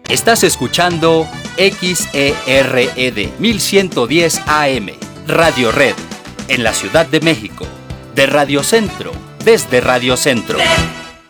Estás escuchando XERED 1110 AM, Radio Red, en la Ciudad de México, de Radio Centro, desde Radio Centro.